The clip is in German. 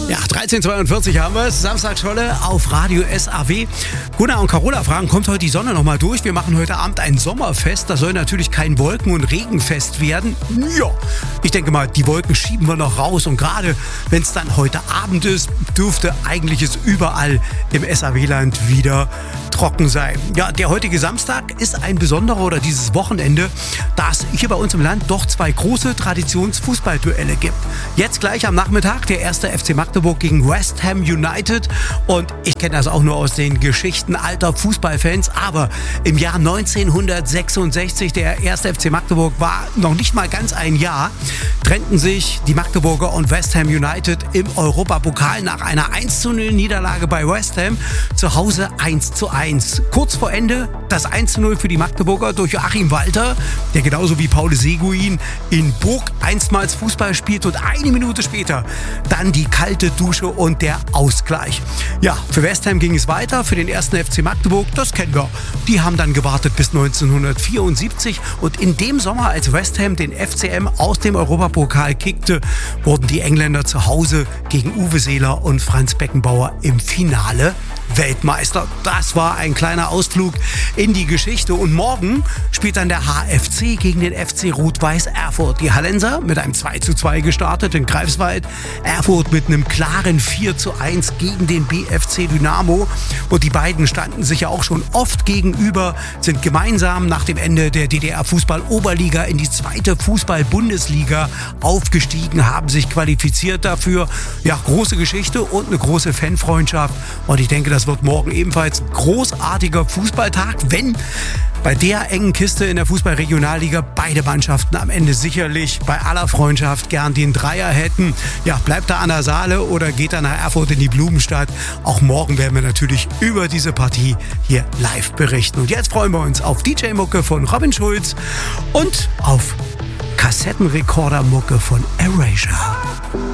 Ja, 13:42 haben wir es. Samstagscholle auf Radio SAW. Gunnar und Carola fragen, kommt heute die Sonne nochmal durch? Wir machen heute Abend ein Sommerfest. Das soll natürlich kein Wolken- und Regenfest werden. Ja, ich denke mal, die Wolken schieben wir noch raus. Und gerade wenn es dann heute Abend ist, dürfte eigentlich es überall im SAW-Land wieder trocken sein. Ja, der heutige Samstag ist ein besonderer, oder dieses Wochenende, da es hier bei uns im Land doch zwei große Traditionsfußballduelle gibt. Jetzt gleich am Nachmittag der erste FC Magdeburg gegen West Ham United. Und ich kenne das auch nur aus den Geschichten alter Fußballfans. Aber im Jahr 1966, der erste FC Magdeburg war noch nicht mal ganz ein Jahr, trennten sich die Magdeburger und West Ham United im Europapokal nach einer 1:0 Niederlage bei West Ham. Zu Hause 1:1. Kurz vor Ende das 1:0 für die Magdeburger durch Joachim Walter, der genauso wie Paul Seguin in Burg einstmals Fußball spielt, und eine Minute später dann die kalte Dusche und der Ausgleich. Ja, für West Ham ging es weiter, für den ersten FC Magdeburg, das kennen wir. Die haben dann gewartet bis 1974, und in dem Sommer, als West Ham den FCM aus dem Europapokal kickte, wurden die Engländer zu Hause gegen Uwe Seeler und Franz Beckenbauer im Finale Weltmeister. Das war ein kleiner Ausflug in die Geschichte. Und morgen spielt dann der HFC gegen den FC Rot-Weiß Erfurt. Die Hallenser mit einem 2:2 gestartet in Greifswald. Erfurt mit einem klaren 4:1 gegen den BFC Dynamo. Und die beiden standen sich ja auch schon oft gegenüber, sind gemeinsam nach dem Ende der DDR-Fußball-Oberliga in die zweite Fußball-Bundesliga aufgestiegen, haben sich qualifiziert dafür. Ja, große Geschichte und eine große Fanfreundschaft. Und ich denke, das wird morgen ebenfalls ein großartiger Fußballtag, wenn bei der engen Kiste in der Fußball-Regionalliga beide Mannschaften am Ende sicherlich bei aller Freundschaft gern den Dreier hätten. Ja, bleibt er an der Saale oder geht er nach Erfurt in die Blumenstadt? Auch morgen werden wir natürlich über diese Partie hier live berichten. Und jetzt freuen wir uns auf DJ-Mucke von Robin Schulz und auf Kassettenrekorder-Mucke von Erasure.